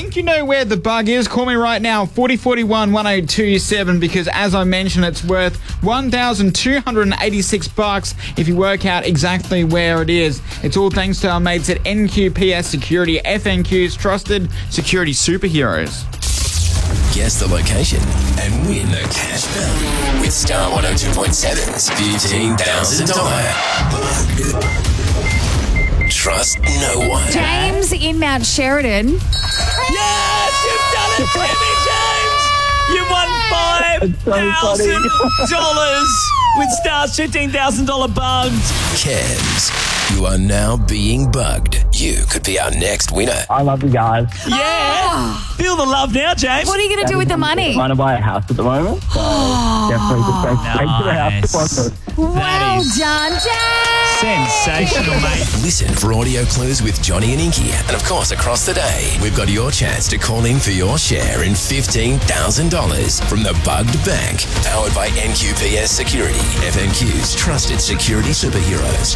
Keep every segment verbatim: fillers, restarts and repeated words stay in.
think you know where the bug is? Call me right now, forty forty-one, one oh two seven, because as I mentioned, it's worth one thousand two hundred eighty-six bucks if you work out exactly where it is. It's all thanks to our mates at N Q P S Security, F N Q's trusted security superheroes. Guess the location and win the cash belt with Star one oh two point seven's fifteen thousand dollars bug. Trust no one. James in Mount Sheridan. Yes, you've done it, Timmy James. You've won five thousand dollars with Star's fifteen thousand dollars bugged. Cairns, you are now being bugged. You could be our next winner. I love you guys. Yeah. Oh. Feel the love now, James. What are you going to do with the money? I'm trying to buy a house at the moment. So definitely just go straight nice. to the house deposit. Well done, James. Sensational, mate. Listen for audio clues with Johnny and Inky. And of course, across the day, we've got your chance to call in for your share in fifteen thousand dollars from the Bugged Bank. Powered by N Q P S Security, F N Q's trusted security superheroes.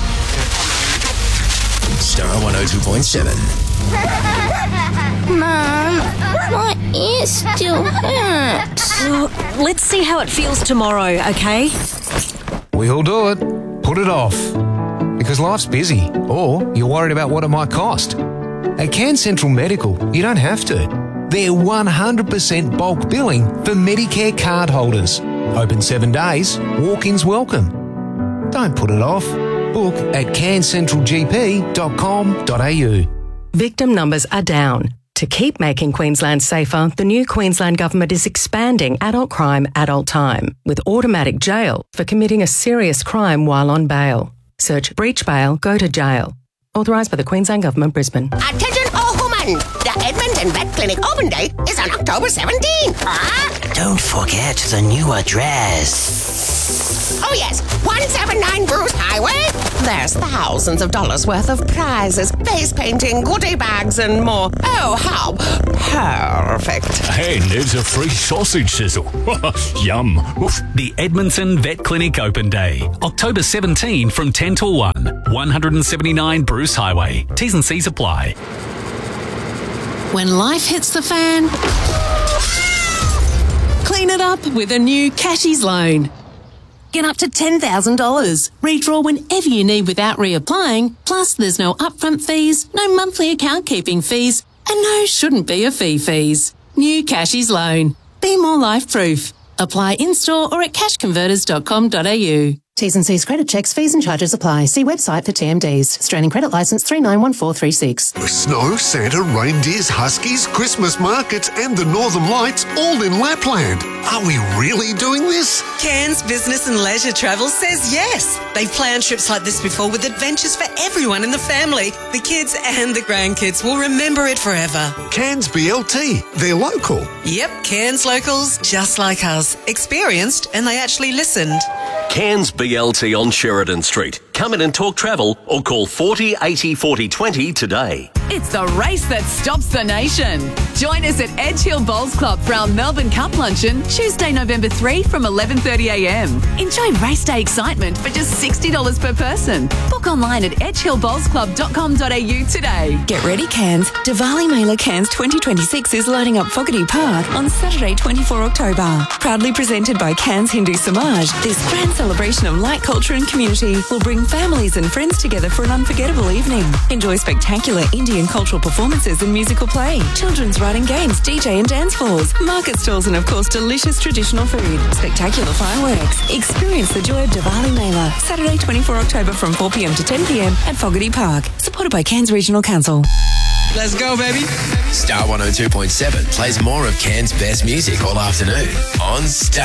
Star one oh two point seven. Mum, my ear still hurts. Look, let's see how it feels tomorrow, okay? We'll do it. Put it off. Because life's busy, or you're worried about what it might cost. At Cairns Central Medical, you don't have to. They're one hundred percent bulk billing for Medicare card holders. Open seven days, walk-ins welcome. Don't put it off. Book at cairns central g p dot com dot a u. Victim numbers are down. To keep making Queensland safer, the new Queensland Government is expanding adult crime, adult time, with automatic jail for committing a serious crime while on bail. Search breach bail, go to jail. Authorised by the Queensland Government, Brisbane. Attention all women! The Edmonton Vet Clinic open day is on October seventeenth. Ah! Don't forget the new address. Oh yes, one seventy-nine Bruce Highway. There's thousands of dollars worth of prizes, face painting, goodie bags and more. Oh, how perfect. And there's a free sausage sizzle. Yum. The Edmonton Vet Clinic Open Day, October seventeenth from ten till one. one seventy-nine Bruce Highway. T's and C's apply. When life hits the fan, clean it up with a new Cashies loan. Get up to ten thousand dollars. Redraw whenever you need without reapplying. Plus, there's no upfront fees, no monthly account keeping fees, and no shouldn't be a fee fees. New Cashies loan. Be more life-proof. Apply in-store or at cash converters dot com dot a u. T's and C's credit checks, fees and charges apply. See website for T M Ds. Australian credit licence three nine one four three six. Snow, Santa, reindeers, huskies, Christmas markets and the Northern Lights all in Lapland. Are we really doing this? Cairns Business and Leisure Travel says yes. They've planned trips like this before with adventures for everyone in the family. The kids and the grandkids will remember it forever. Cairns B L T. They're local. Yep, Cairns locals, just like us. Experienced, and they actually listened. Cairns B L T on Sheridan Street. Come in and talk travel or call forty eighty forty twenty today. It's the race that stops the nation. Join us at Edge Hill Bowls Club for our Melbourne Cup Luncheon, Tuesday, November third from eleven thirty a m. Enjoy race day excitement for just sixty dollars per person. Book online at edge hill bowls club dot com dot a u today. Get ready, Cairns. Diwali Mela Cairns twenty twenty-six is lighting up Fogarty Park on Saturday, the twenty-fourth of October. Proudly presented by Cairns Hindu Samaj, this grand celebration of light culture and community will bring families and friends together for an unforgettable evening. Enjoy spectacular Indian cultural performances and musical play, children's riding games, D J and dance floors, market stalls and of course delicious traditional food, spectacular fireworks. Experience the joy of Diwali Mela, Saturday, the twenty-fourth of October from four p m to ten p m at Fogarty Park. Supported by Cairns Regional Council. Let's go, baby. Star one oh two point seven plays more of Cairns' best music all afternoon on Star.